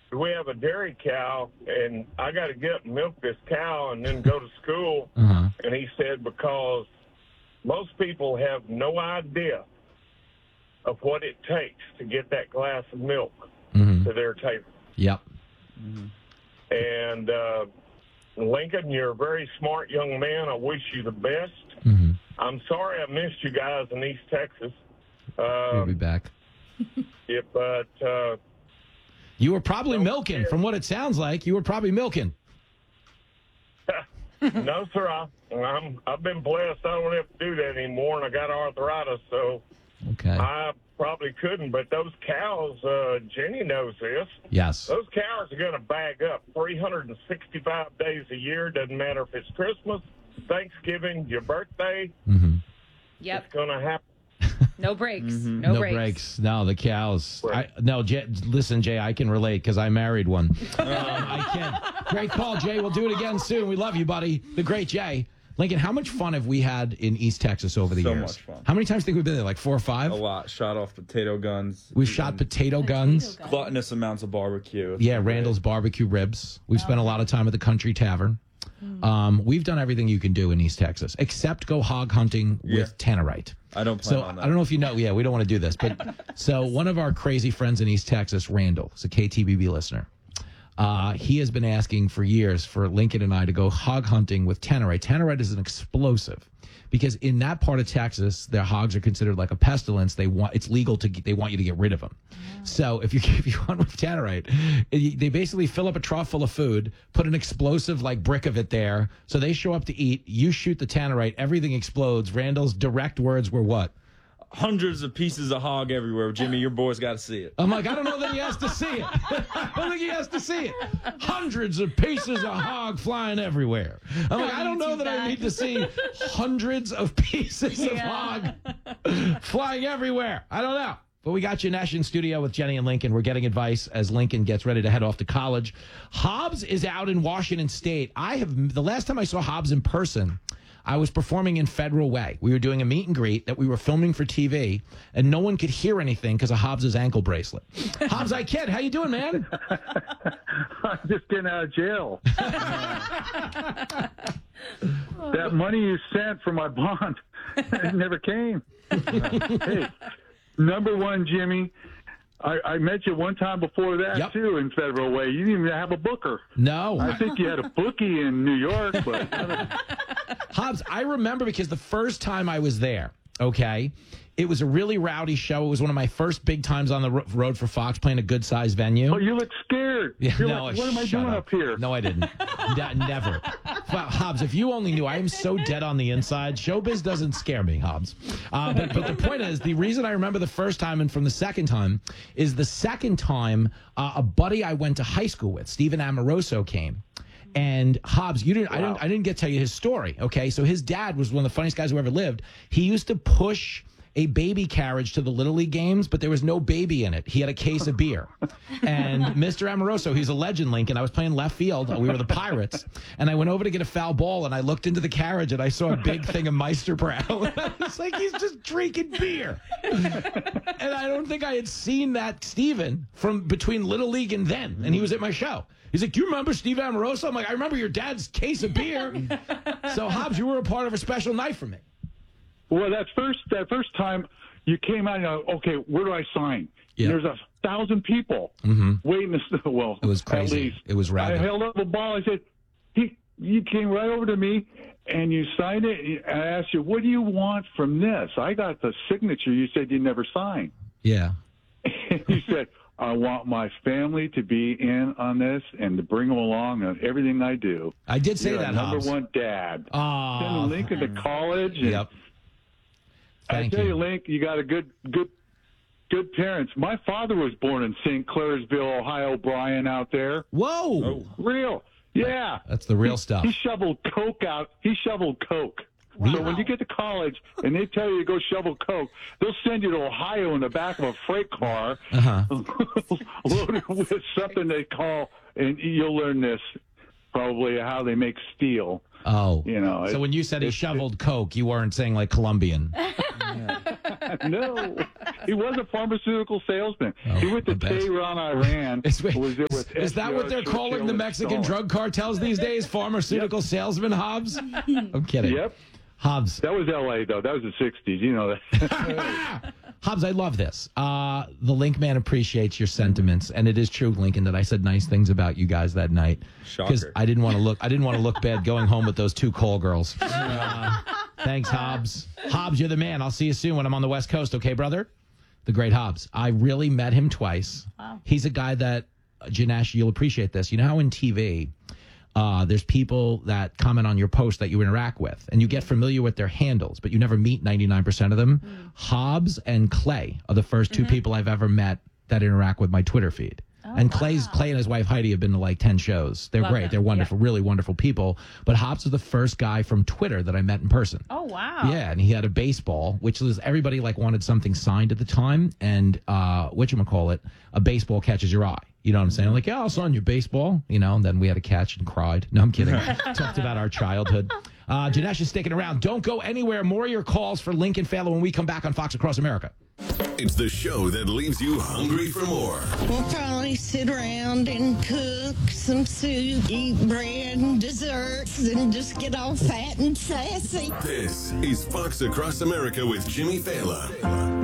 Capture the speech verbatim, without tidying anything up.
we have a dairy cow, and I got to get up and milk this cow and then go to school. Uh-huh. And he said because most people have no idea of what it takes to get that glass of milk Mm-hmm. to their table. Yep. Mm-hmm. And uh, Lincoln, you're a very smart young man. I wish you the best. Mm-hmm. I'm sorry I missed you guys in East Texas. We'll be Um, back. yeah, but uh, You were probably Don't milking, care. from what it sounds like. You were probably milking. no, sir. I, I'm, I've been blessed. I don't have to do that anymore, and I got arthritis, so Okay. I probably couldn't. But those cows, uh, Jenny knows this. Yes. Those cows are going to bag up three hundred sixty-five days a year. Doesn't matter if it's Christmas, Thanksgiving, your birthday. Mm-hmm. Yep. It's going to happen. No breaks. Mm-hmm. No, No breaks. breaks. No, the cows. I, Right. no, Jay, listen, Jay, I can relate because I married one. um, I can. Great call, Jay. We'll do it again soon. We love you, buddy. The great Jay. Lincoln, how much fun have we had in East Texas over the So years? much fun. How many times do you think we've been there? Like four or five? A lot. Shot off potato guns. We've shot potato guns. Potato gun. Gluttonous amounts of barbecue. It's Yeah, been great. Randall's barbecue ribs. We've spent a lot of time at the Country Tavern. Um, we've done everything you can do in East Texas, except go hog hunting with Yeah. tannerite. I don't plan So on that. I don't know if you know. Yeah, we don't want to do this, but so one of our crazy friends in East Texas, Randall, is a K T B B listener. Uh, he has been asking for years for Lincoln and I to go hog hunting with tannerite. Tannerite is an explosive because in that part of Texas, their hogs are considered like a pestilence. They want it's legal to they want you to get rid of them. So if you if you hunt with tannerite, it, they basically fill up a trough full of food, put an explosive like brick of it there. So they show up to eat. You shoot the tannerite, everything explodes. Randall's direct words were what? Hundreds of pieces of hog everywhere. Jimmy, your boy's got to see it. I'm like, I don't know that he has to see it. I don't think he has to see it. Hundreds of pieces of hog flying everywhere. I'm like, I don't know that I need to see hundreds of pieces of Yeah. hog flying everywhere. I don't know. But we got you Nash in studio with Jenny and Lincoln. We're getting advice as Lincoln gets ready to head off to college. Hobbs is out in Washington State. I have the last time I saw Hobbs in person, I was performing in Federal Way. We were doing a meet and greet that we were filming for T V, and no one could hear anything because of Hobbs' ankle bracelet. Hobbs, I kid, how you doing, man? I'm just getting out of jail. That money you sent for my bond, it never came. Hey, number one, Jimmy, I, I met you one time before that, Yep. too, in Federal Way. You didn't even have a booker. No. I think you had a bookie in New York, but Hobbs, I remember because the first time I was there, okay, it was a really rowdy show. It was one of my first big times on the ro- road for Fox, playing a good-sized venue. oh, you look scared. Yeah, You're no, like, what am I shut doing up, here? No, I didn't. Ne- never. Wow, Hobbs, if you only knew, I am so dead on the inside. Showbiz doesn't scare me, Hobbs. Uh, but, but the point is, the reason I remember the first time and from the second time is the second time uh, a buddy I went to high school with, Stephen Amoroso, came. And Hobbs, you didn't. I didn't. I didn't get to tell you his story. Okay, so his dad was one of the funniest guys who ever lived. He used to push a baby carriage to the Little League games, but there was no baby in it. He had a case of beer. And Mister Amoroso, he's a legend, Lincoln. I was playing left field. We were the Pirates. And I went over to get a foul ball, and I looked into the carriage, and I saw a big thing of Meisterbrow. And I was like, he's just drinking beer. And I don't think I had seen that Steven from between Little League and then. And he was at my show. He's like, do you remember Steve Amoroso? I'm like, I remember your dad's case of beer. So, Hobbs, you were a part of a special night for me. Well, that first that first time you came out, and you go, okay, where do I sign? Yeah. There's a thousand people Mm-hmm. waiting to well. It was At crazy. least. It was I rabid. held up the ball. I said, he, you came right over to me, and you signed it. And I asked you, what do you want from this? I got the signature. You said you never signed. Yeah. And you said, I want my family to be in on this and to bring them along on everything I do. I did say You're that, a number Hobbs. one dad. Oh, Sending Lincoln to college. And yep. Thank I tell you, you. Link, you got a good, good, good parents. My father was born in Saint Clairsville, Ohio. Brian out there, Whoa. real, yeah. That's the real stuff. He shoveled coke out. He shoveled coke. So when you get to college and they tell you to go shovel coke, they'll send you to Ohio in the back of a freight car Uh-huh. loaded with something they call, and you'll learn this probably, how they make steel. Oh. You know, So it- when you said he it- shoveled coke, you weren't saying like Colombian. No, he was a pharmaceutical salesman. he went to I bet. Tehran, Iran. Is, wait, was there is, with is that F D R, what they're Churchill, calling the and Mexican Stalin. drug cartels these days? Pharmaceutical salesman, Hobbs? I'm kidding. Yep. Hobbs. That was L A, though. That was the sixties. You know that. Hobbs, I love this. Uh, the Link Man appreciates your sentiments, and it is true, Lincoln, that I said nice things about you guys that night because Shocker. I didn't want to look. I didn't want to look bad going home with those two call girls. Uh, thanks, Hobbs. Hobbs, you're the man. I'll see you soon when I'm on the West Coast. Okay, brother. The great Hobbs. I really met him twice. Wow. He's a guy that, uh, Janesh, you'll appreciate this. You know how in T V. Uh, there's people that comment on your post that you interact with, and you get familiar with their handles, but you never meet ninety-nine percent of them. Mm. Hobbs and Clay are the first two mm-hmm. people I've ever met that interact with my Twitter feed. Oh, and Clay's wow. Clay and his wife Heidi have been to like ten shows. They're Love great. them. They're wonderful, yeah. really wonderful people. But Hobbs is the first guy from Twitter that I met in person. Oh, wow. Yeah, and he had a baseball, which was everybody like wanted something signed at the time, and uh, whatchamacallit, a baseball catches your eye. You know what I'm saying? Like, yeah, I'll sign your baseball. You know, and then we had a catch and cried. No, I'm kidding. Talked about our childhood. Uh, Janesh is sticking around. Don't go anywhere. More of your calls for Lincoln Failer when we come back on Fox Across America. It's the show that leaves you hungry for more. We'll probably sit around and cook some soup, eat bread and desserts, and just get all fat and sassy. This is Fox Across America with Jimmy Fallon.